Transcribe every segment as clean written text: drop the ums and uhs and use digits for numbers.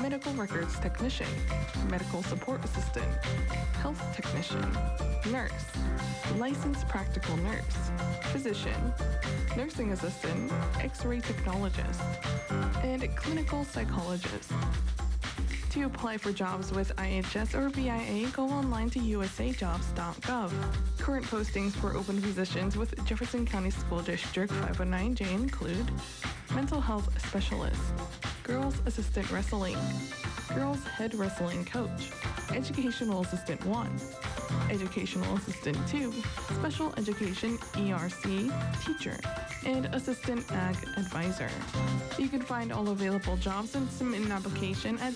medical records technician, medical support assistant, health technician, nurse, licensed practical nurse, physician, nursing assistant, x-ray technologist, and clinical psychologist. To apply for jobs with IHS or VIA, go online to usajobs.gov. Current postings for open positions with Jefferson County School District 509J include mental health specialist, girls assistant wrestling, girls head wrestling coach, educational assistant 1, educational assistant 2, special education ERC teacher, and assistant ag advisor. You can find all available jobs and submit an application at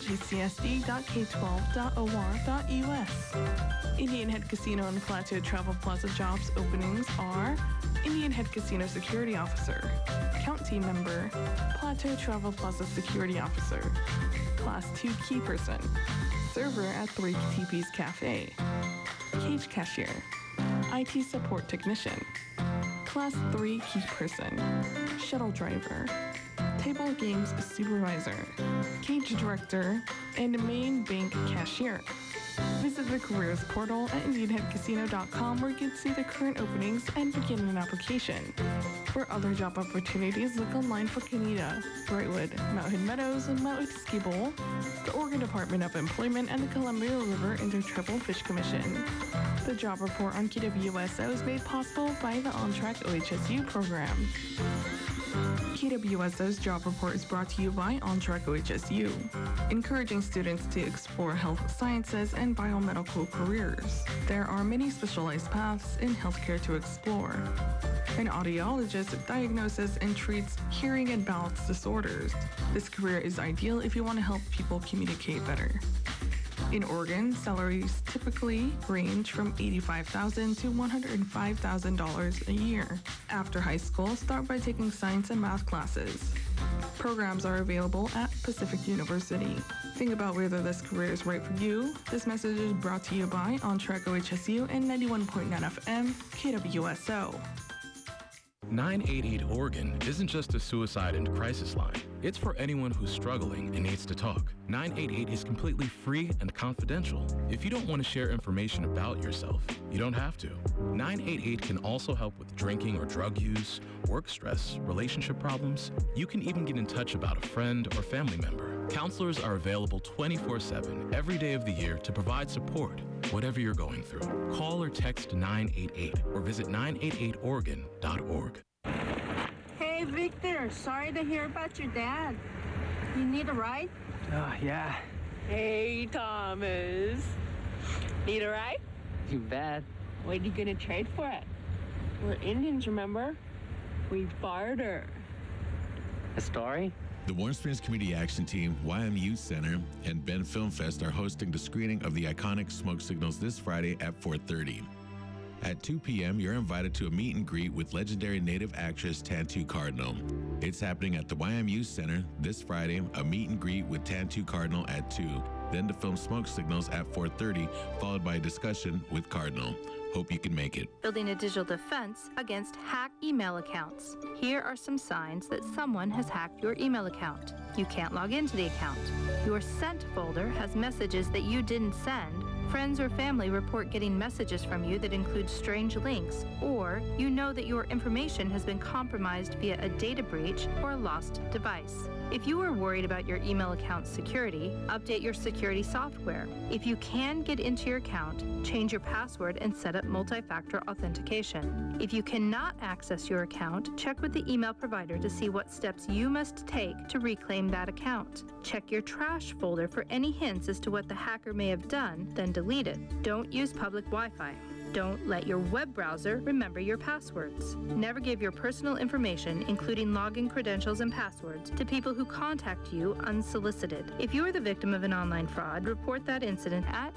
gcsd.k12.or.us. Indian Head Casino and Plateau Travel Plaza jobs openings are Indian Head Casino Security Officer, Count Team Member, Plateau Travel Plaza Security Officer, Class 2 Key Person, Server at 3 TP's Cafe, Cage Cashier, IT Support Technician, Class 3 Key Person, Shuttle Driver, Table Games Supervisor, Cage Director, and Main Bank Cashier. Visit the careers portal at IndianHeadCasino.com where you can see the current openings and begin an application. For other job opportunities, look online for Canada, Brightwood, Mountain Meadows, and Mount Ski Bowl, the Oregon Department of Employment, and the Columbia River Intertribal Fish Commission. The job report on KWSO is made possible by the On-Track OHSU program. KWSO's job report is brought to you by On-Track OHSU, encouraging students to explore health sciences and biomedical careers. There are many specialized paths in healthcare to explore. An audiologist diagnoses and treats hearing and balance disorders. This career is ideal if you want to help people communicate better. In Oregon, salaries typically range from $85,000 to $105,000 a year. After high school, start by taking science and math classes. Programs are available at Pacific University. Think about whether this career is right for you. This message is brought to you by On Track OHSU and 91.9 FM KWSO. 988 Oregon isn't just a suicide and crisis line. It's for anyone who's struggling and needs to talk. 988 is completely free and confidential. If you don't want to share information about yourself, you don't have to. 988 can also help with drinking or drug use, work stress, relationship problems. You can even get in touch about a friend or family member. Counselors are available 24/7 every day of the year to provide support, whatever you're going through. Call or text 988 or visit 988oregon.org. Hey, Victor, sorry to hear about your dad. You need a ride? Yeah. Hey, Thomas. Need a ride? You bet. What are you gonna trade for it? We're Indians, remember? We barter. A story? The Warm Springs Community Action Team, YMU Center, and Ben Film Fest are hosting the screening of the iconic Smoke Signals this Friday at 4:30. At 2 p.m., you're invited to a meet and greet with legendary Native actress Tantu Cardinal. It's happening at the YMU Center this Friday, a meet and greet with Tantu Cardinal at 2, then the film Smoke Signals at 4:30, followed by a discussion with Cardinal. Hope you can make it. Building a digital defense against hacked email accounts. Here are some signs that someone has hacked your email account. You can't log into the account. Your sent folder has messages that you didn't send. Friends or family report getting messages from you that include strange links, or you know that your information has been compromised via a data breach or a lost device. If you are worried about your email account's security, update your security software. If you can get into your account, change your password and set up multi-factor authentication. If you cannot access your account, check with the email provider to see what steps you must take to reclaim that account. Check your trash folder for any hints as to what the hacker may have done, then delete it. Don't use public Wi-Fi. Don't let your web browser remember your passwords. Never give your personal information, including login credentials and passwords, to people who contact you unsolicited. If you are the victim of an online fraud, report that incident at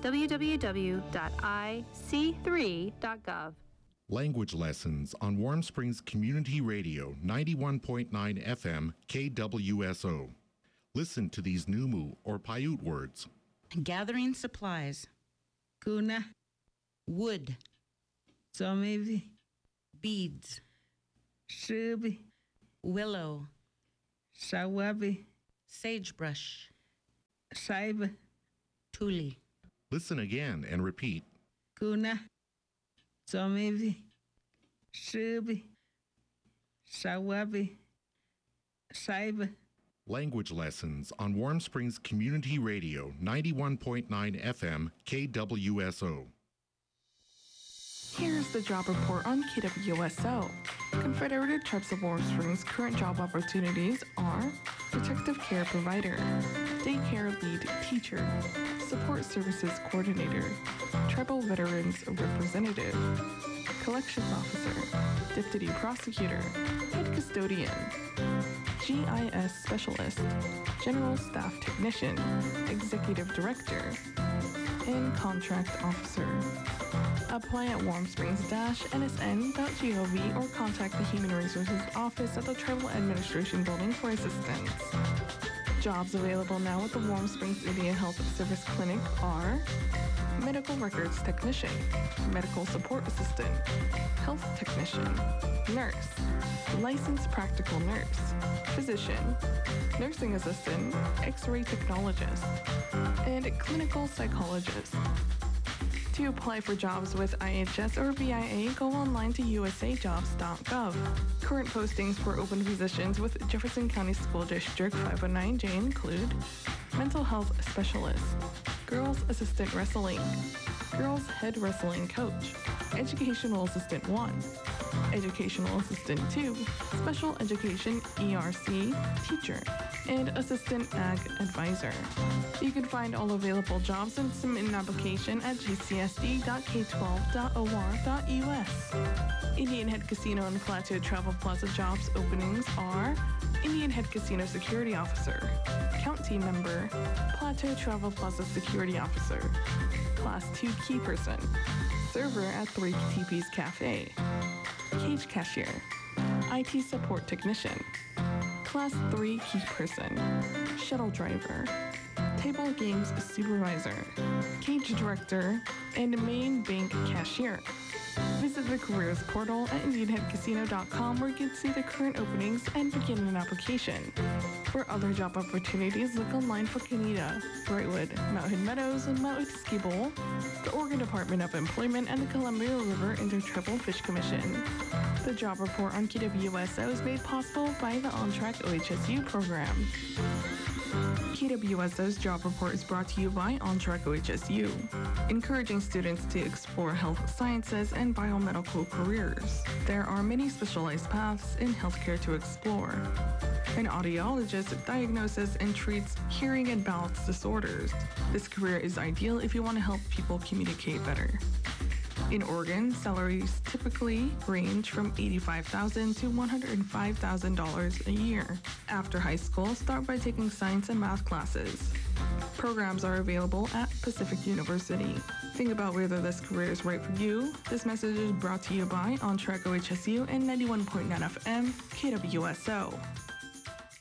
www.ic3.gov. Language lessons on Warm Springs Community Radio 91.9 FM KWSO. Listen to these Numu or Paiute words. Gathering supplies. Kuna. Wood. Somevi. Beads. Shubi. Willow. Shawabi. Sagebrush. Saib Tuli. Listen again and repeat. Kuna Somevi Shubi Sawabi Saib. Language lessons on Warm Springs Community Radio, 91.9 FM, KWSO. Here's the job report on KWSO. Confederated Tribes of Warm Springs' current job opportunities are protective care provider, daycare lead teacher, support services coordinator, tribal veterans representative, collections officer, deputy prosecutor, head custodian, GIS specialist, general staff technician, executive director, and contract officer. Apply at warmsprings-nsn.gov or contact the Human Resources Office at the Tribal Administration Building for assistance. Jobs available now at the Warm Springs Indian Health Service Clinic are medical records technician, medical support assistant, health technician, nurse, licensed practical nurse, physician, nursing assistant, x-ray technologist, and clinical psychologist. To apply for jobs with IHS or VIA, go online to usajobs.gov. Current postings for open positions with Jefferson County School District 509J include mental health specialist, girls assistant wrestling, girls head wrestling coach, educational assistant 1, educational assistant 2, special education ERC teacher, and assistant ag advisor. You can find all available jobs and submit an application at gcsd.k12.or.us. Indian Head Casino and Plateau Travel Plaza jobs openings are Indian Head Casino Security Officer, Count Team Member, Plateau Travel Plaza Security Officer, Class 2 Key Person, Server at 3 TP's Cafe, Cage Cashier, IT Support Technician, Class 3 Key Person, Shuttle Driver, Table Games Supervisor, Cage Director, and Main Bank Cashier. Visit the careers portal at IndianHeadCasino.com where you can see the current openings and begin an application. For other job opportunities, look online for Canada, Brightwood, Mountain Meadows, and Mountain Ski Bowl, the Oregon Department of Employment, and the Columbia River Intertribal Fish Commission. The job report on KWSO is made possible by the On-Track OHSU program. KWSO's job report is brought to you by On-Track OHSU, encouraging students to explore health sciences and biomedical careers. There are many specialized paths in healthcare to explore. An audiologist diagnoses and treats hearing and balance disorders. This career is ideal if you want to help people communicate better. In Oregon, salaries typically range from $85,000 to $105,000 a year. After high school, start by taking science and math classes. Programs are available at Pacific University. Think about whether this career is right for you. This message is brought to you by On Track OHSU and 91.9 FM KWSO.